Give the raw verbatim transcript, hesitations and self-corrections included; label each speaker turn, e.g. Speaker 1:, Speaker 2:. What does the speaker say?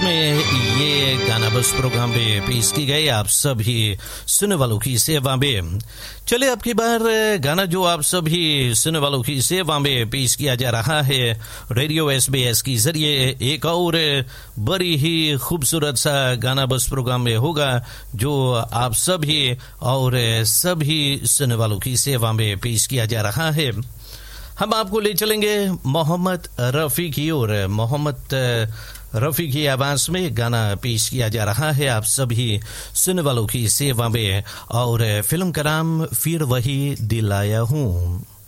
Speaker 1: में ये गाना बस प्रोग्राम में पेश की गई आप सभी सुनने वालों की सेवा में। चलिए अब की बार गाना जो आप सभी सुनने वालों की सेवा में पेश किया जा रहा है रेडियो एसबीएस के जरिए, एक और बड़ी ही खूबसूरत सा गाना बस प्रोग्राम में होगा जो आप सभी और सभी सुनने वालों की सेवा में पेश किया जा रहा है। हम आपको ले चलेंगे मोहम्मद रफ़ी की ओर। मोहम्मद रफ़ी की आवाज में गाना पेश किया जा रहा है आप सभी सुनने वालों की सेवा में, और फिल्म का नाम फिर वही दिल आया हूँ।